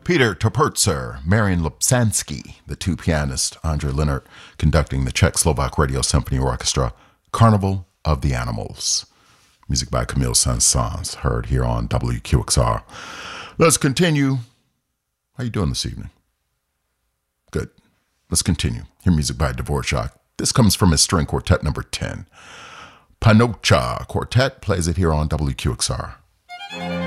Peter Toperzer, Marian Lipsansky, the two pianists, Andre Leonard conducting the Czech-Slovak Radio Symphony Orchestra, Carnival of the Animals. Music by Camille Saint-Saëns, heard here on WQXR. Let's continue. How you doing this evening? Good. Let's continue. Hear music by Dvorak. This comes from his string quartet number 10. Panocha Quartet plays it here on WQXR.